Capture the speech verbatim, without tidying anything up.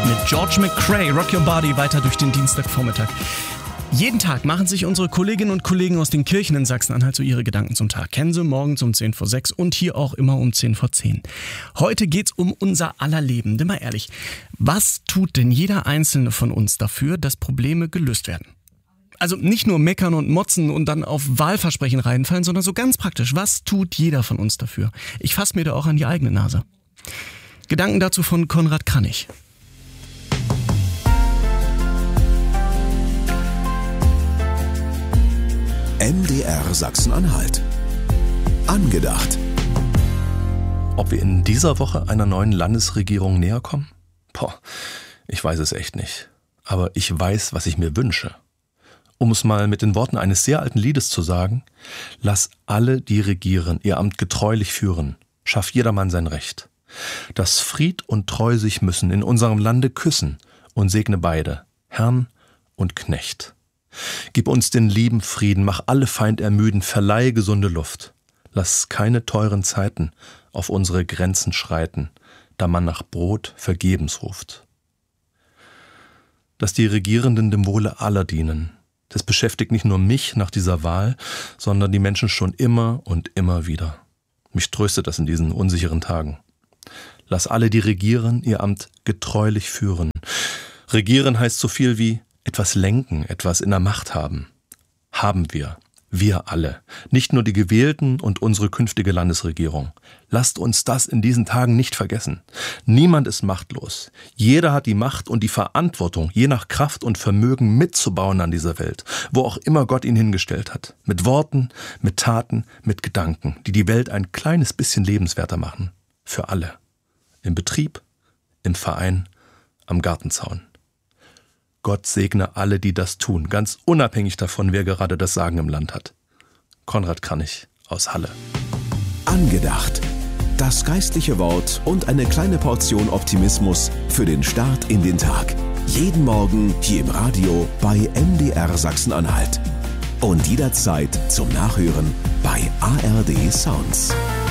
mit George McCrae, Rock Your Body, weiter durch den Dienstagvormittag. Jeden Tag machen sich unsere Kolleginnen und Kollegen aus den Kirchen in Sachsen-Anhalt so ihre Gedanken zum Tag. Kennen Sie morgens um zehn vor sechs und hier auch immer um zehn vor zehn. Heute geht's um unser aller Leben. Denn mal ehrlich, was tut denn jeder Einzelne von uns dafür, dass Probleme gelöst werden? Also nicht nur meckern und motzen und dann auf Wahlversprechen reinfallen, sondern so ganz praktisch. Was tut jeder von uns dafür? Ich fasse mir da auch an die eigene Nase. Gedanken dazu von Konrad Kranich. M D R Sachsen-Anhalt. Angedacht. Ob wir in dieser Woche einer neuen Landesregierung näher kommen? Boah, ich weiß es echt nicht. Aber ich weiß, was ich mir wünsche. Um es mal mit den Worten eines sehr alten Liedes zu sagen: Lass alle, die regieren, ihr Amt getreulich führen. Schaff jedermann sein Recht. Dass Fried und Treu sich müssen in unserem Lande küssen und segne beide, Herrn und Knecht. Gib uns den lieben Frieden, mach alle Feind ermüden, verleihe gesunde Luft. Lass keine teuren Zeiten auf unsere Grenzen schreiten, da man nach Brot vergebens ruft. Dass die Regierenden dem Wohle aller dienen, das beschäftigt nicht nur mich nach dieser Wahl, sondern die Menschen schon immer und immer wieder. Mich tröstet das in diesen unsicheren Tagen. Lass alle, die regieren, ihr Amt getreulich führen. Regieren heißt so viel wie etwas lenken, etwas in der Macht haben. Haben wir, wir alle, nicht nur die Gewählten und unsere künftige Landesregierung. Lasst uns das in diesen Tagen nicht vergessen. Niemand ist machtlos. Jeder hat die Macht und die Verantwortung, je nach Kraft und Vermögen mitzubauen an dieser Welt, wo auch immer Gott ihn hingestellt hat. Mit Worten, mit Taten, mit Gedanken, die die Welt ein kleines bisschen lebenswerter machen. Für alle. Im Betrieb, im Verein, am Gartenzaun. Gott segne alle, die das tun, ganz unabhängig davon, wer gerade das Sagen im Land hat. Konrad Kranich aus Halle. Angedacht. Das geistliche Wort und eine kleine Portion Optimismus für den Start in den Tag. Jeden Morgen hier im Radio bei M D R Sachsen-Anhalt. Und jederzeit zum Nachhören bei A R D Sounds.